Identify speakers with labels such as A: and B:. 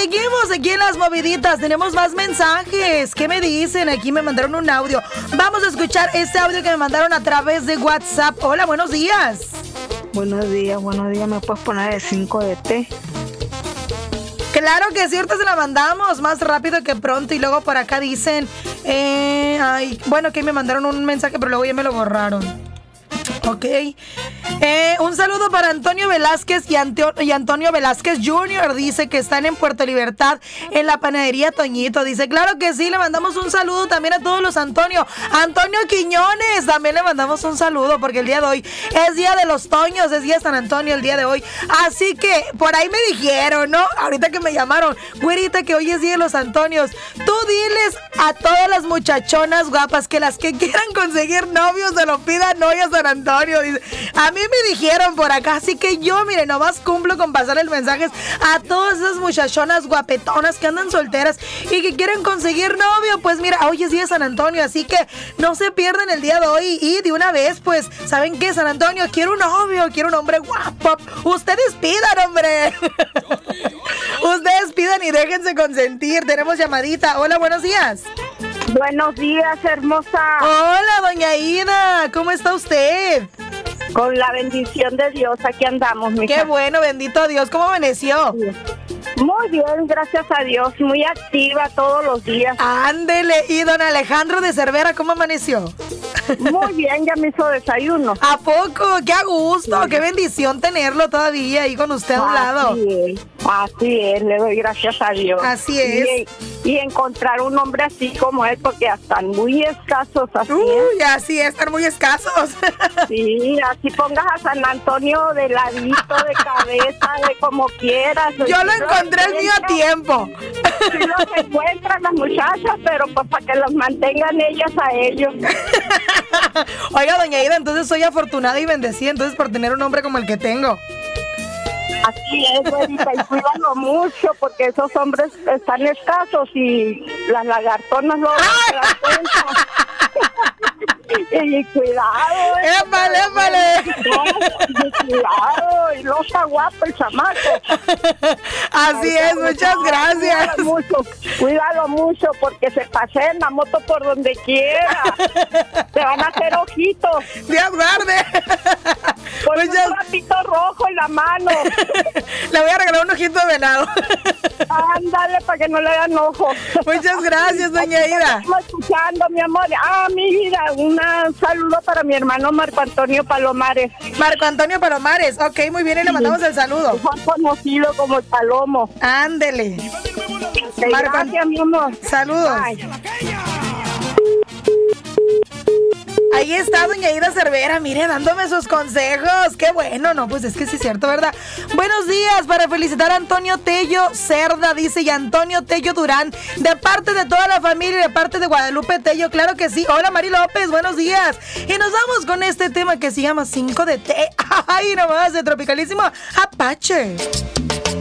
A: seguimos aquí en las moviditas. Tenemos más mensajes. ¿Qué me dicen? Aquí me mandaron un audio. Vamos a escuchar este audio que me mandaron a través de WhatsApp. Hola, buenos días.
B: Buenos días. ¿Me puedes poner el 5 de té?
A: Claro que sí, ahorita se la mandamos más rápido que pronto. Y luego por acá dicen... bueno, que me mandaron un mensaje, pero luego ya me lo borraron. Ok. Un saludo para Antonio Velázquez y Antonio Velázquez Jr. Dice que están en Puerto Libertad, en la panadería Toñito. Dice, claro que sí, le mandamos un saludo también a todos los Antonio Quiñones, también le mandamos un saludo, porque el día de hoy es día de los Toños, es día de San Antonio el día de hoy. Así que, por ahí me dijeron, ¿no? Ahorita que me llamaron, güerita, que hoy es día de los Antonios. Tú diles a todas las muchachonas guapas que las que quieran conseguir novios se lo pidan hoy a San Antonio. Dice, a mí me dijeron por acá, así que yo, mire, nomás cumplo con pasar el mensaje a todas esas muchachonas guapetonas que andan solteras y que quieren conseguir novio. Pues mira, hoy es día de San Antonio, así que no se pierdan el día de hoy y de una vez, pues, ¿saben qué? San Antonio, quiero un novio, quiero un hombre guapo. Ustedes pidan, hombre. Ustedes pidan y déjense consentir. Tenemos llamadita. Hola, buenos días.
B: Buenos días, hermosa.
A: Hola, doña Ida, ¿cómo está usted?
B: Con la bendición de Dios, aquí andamos, mija.
A: Qué bueno, bendito Dios. ¿Cómo amaneció?
B: Muy bien, gracias a Dios. Muy activa todos los días.
A: Ándele. ¿Y don Alejandro de Cervera, cómo amaneció?
B: Muy bien, ya me hizo desayuno.
A: ¿A poco? ¡Qué a gusto! Sí. ¡Qué bendición tenerlo todavía ahí con usted a un lado!
B: Así es, le doy gracias a Dios.
A: Así es.
B: Y encontrar un hombre así como él, porque están muy escasos así.
A: Uy, así es, están muy escasos.
B: Sí, así pongas a San Antonio de ladito, de cabeza, de como quieras.
A: Yo lo encontré el mío a tiempo.
B: Sí los encuentran las muchachas, pero pues para que los mantengan ellas a ellos.
A: Oiga, doña Ida, entonces soy afortunada y bendecida entonces por tener un hombre como el que tengo.
B: Así es, güerita, y cuídalo mucho porque esos hombres están escasos y las lagartonas no se dan cuenta. Y cuidado,
A: ¡Épale!
B: Cuidado, y no está guapo el chamaco.
A: Así es, muchas gracias.
B: Cuídalo mucho porque se pasea en la moto por donde quiera. Te van a hacer ojitos.
A: Dios guarde.
B: Con un ratito rojo en la mano.
A: Le voy a regalar un ojito de venado.
B: Ándale, para que no le hagan ojo.
A: Muchas gracias, doña Ida.
B: Estamos escuchando, mi amor. Mi vida, un saludo para mi hermano Marco Antonio Palomares.
A: Marco Antonio Palomares, ok, muy bien, y le mandamos el saludo.
B: Juan conocido como el Palomo.
A: Ándele.
B: Gracias, mi amor.
A: Saludos. Bye. Ahí está doña Ida Cervera, mire, dándome sus consejos. Qué bueno, no, pues es que sí es cierto, ¿verdad? Buenos días, para felicitar a Antonio Tello Cerda, dice, y Antonio Tello Durán, de parte de toda la familia, de parte de Guadalupe Tello, claro que sí. Hola, Mari López, buenos días. Y nos vamos con este tema que se llama 5 de té. Ay, nomás, de Tropicalísimo Apache.